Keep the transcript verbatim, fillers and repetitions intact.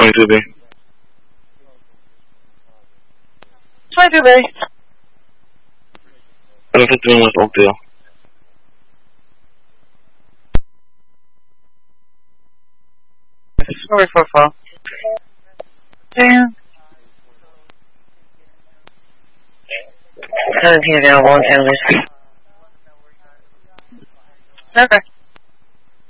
twenty-two B. twenty-two B. seven fifty-one West Oakdale. Sorry for fall. Damn. seventeen down, one county. Okay.